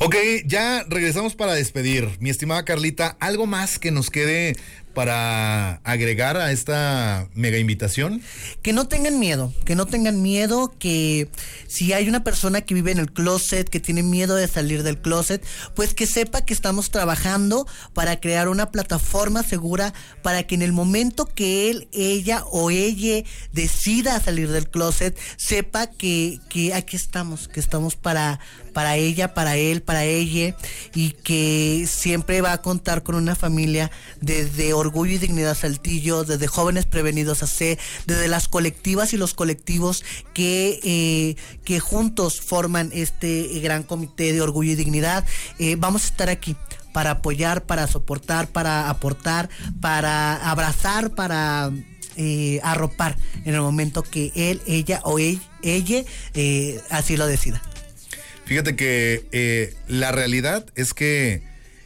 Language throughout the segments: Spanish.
Ok, ya regresamos para despedir. Mi estimada Carlita, ¿algo más que nos quede para agregar a esta mega invitación? Que no tengan miedo, que si hay una persona que vive en el closet, que tiene miedo de salir del closet, pues que sepa que estamos trabajando para crear una plataforma segura para que en el momento que él, ella o ella decida salir del closet, sepa que aquí estamos, que estamos para ella, para él, para ella, y que siempre va a contar con una familia desde Orgullo y Dignidad Saltillo, desde Jóvenes Prevenidos AC, desde las colectivas y los colectivos que juntos forman este gran comité de Orgullo y Dignidad. Vamos a estar aquí para apoyar, para soportar, para aportar, para abrazar, para arropar en el momento que él, ella o ella así lo decida. Fíjate que la realidad es que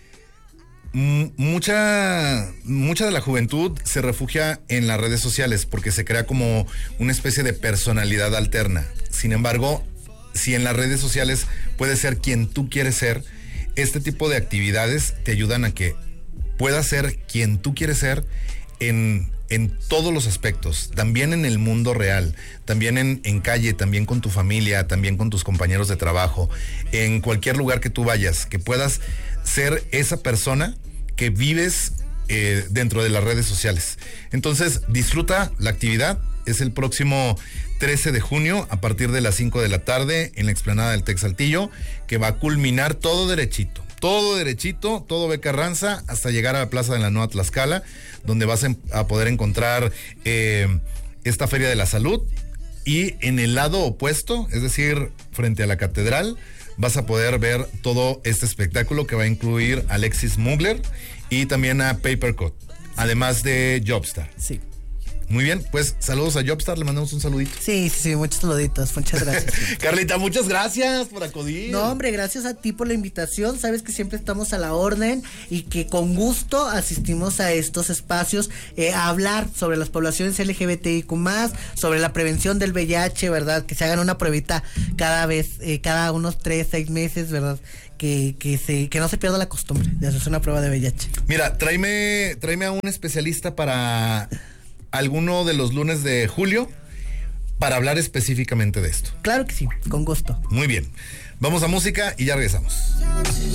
mucha de la juventud se refugia en las redes sociales porque se crea como una especie de personalidad alterna. Sin embargo, si en las redes sociales puedes ser quien tú quieres ser, este tipo de actividades te ayudan a que puedas ser quien tú quieres ser en todos los aspectos, también en el mundo real, también en calle, también con tu familia, también con tus compañeros de trabajo, en cualquier lugar que tú vayas, que puedas ser esa persona que vives dentro de las redes sociales. Entonces, disfruta la actividad. Es el próximo 13 de junio a partir de las 5 de la tarde en la explanada del TEC Saltillo, que va a culminar todo derechito, todo ve Carranza hasta llegar a la Plaza de la Nueva Tlaxcala, donde vas a poder encontrar esta Feria de la Salud, y en el lado opuesto, es decir, frente a la catedral, vas a poder ver todo este espectáculo que va a incluir a Alexis Mugler y también a Papercut, además de Jobstar. Sí. Muy bien, pues saludos a Jobstar, le mandamos un saludito. Sí, muchos saluditos, muchas gracias. Carlita, muchas gracias por acudir. No, hombre, gracias a ti por la invitación, sabes que siempre estamos a la orden y que con gusto asistimos a estos espacios a hablar sobre las poblaciones LGBTIQ+, sobre la prevención del VIH, ¿verdad? Que se hagan una pruebita cada vez, cada unos 3-6 meses, ¿verdad? Que no se pierda la costumbre de hacerse una prueba de VIH. Mira, tráeme a un especialista para alguno de los lunes de julio para hablar específicamente de esto. Claro que sí, con gusto. Muy bien. Vamos a música y ya regresamos.